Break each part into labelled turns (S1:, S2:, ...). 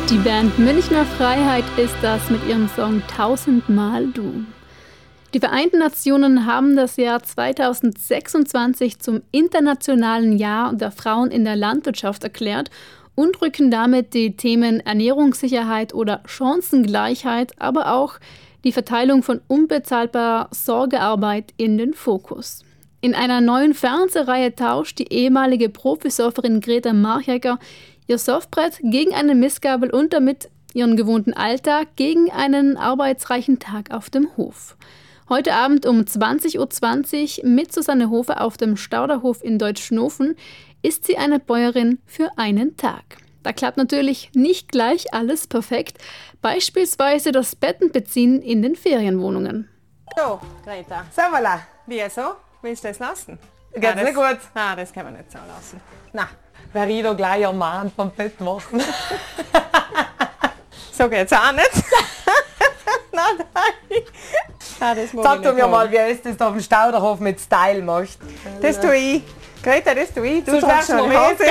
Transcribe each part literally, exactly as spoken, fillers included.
S1: Die Band Münchner Freiheit ist das mit ihrem Song Tausendmal Du. Die Vereinten Nationen haben das Jahr zweitausendsechsundzwanzig zum Internationalen Jahr der Frauen in der Landwirtschaft erklärt und rücken damit die Themen Ernährungssicherheit oder Chancengleichheit, aber auch die Verteilung von unbezahlbarer Sorgearbeit in den Fokus. In einer neuen Fernsehreihe tauscht die ehemalige Profisurferin Greta Marchegger ihr Surfbrett gegen eine Mistgabel und damit ihren gewohnten Alltag gegen einen arbeitsreichen Tag auf dem Hof. Heute Abend um zwanzig Uhr zwanzig mit Susanne Hofer auf dem Stauderhof in Deutschnofen ist sie eine Bäuerin für einen Tag. Da klappt natürlich nicht gleich alles perfekt, beispielsweise das Bettenbeziehen in den Ferienwohnungen.
S2: So, Greta. So, voilà. Wieso? Willst du das lassen?
S3: Geht's nicht gut?
S2: Nein, das kann man nicht so lassen.
S3: Nein, werde ich da gleich am Mann vom Bett machen.
S2: So geht's auch nicht. Nein, nein. Nein, das
S3: Sag du mir mal, wie ist das da auf dem Stauderhof mit Style machst?
S2: Das tue ich. Greta, das tue ich. Du
S3: So
S2: sagst schon Hose.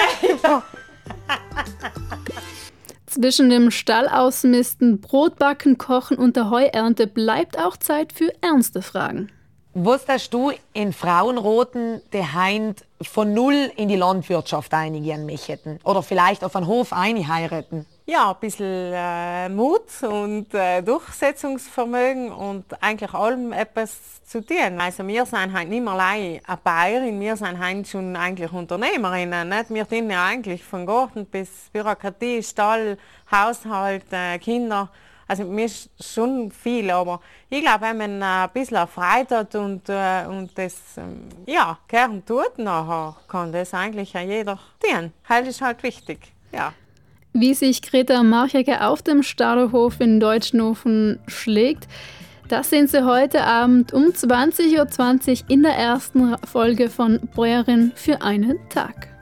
S1: Zwischen dem Stall ausmisten, Brotbacken, Kochen und der Heuernte bleibt auch Zeit für ernste Fragen.
S3: Was hast du in Frauenroten daheim von null in die Landwirtschaft einigen möchten? Oder vielleicht auf einen Hof einheiraten?
S2: Ja, ein bisschen äh, Mut und äh, Durchsetzungsvermögen und eigentlich allem etwas zu tun. Also wir sind halt nicht mehr allein eine Bäuerin, wir sind halt schon eigentlich Unternehmerinnen. Nicht? Wir dienen ja eigentlich von Garten bis Bürokratie, Stall, Haushalt, äh, Kinder. Also mir ist schon viel, aber ich glaube, wenn man ein bisschen Freude hat und, äh, und das ähm, ja, gern tut, nachher kann das eigentlich auch jeder tun. Das ist halt wichtig, ja.
S1: Wie sich Greta Marchegger auf dem Stauderhof in Deutschnofen schlägt, das sehen Sie heute Abend um zwanzig Uhr zwanzig in der ersten Folge von Bäuerin für einen Tag.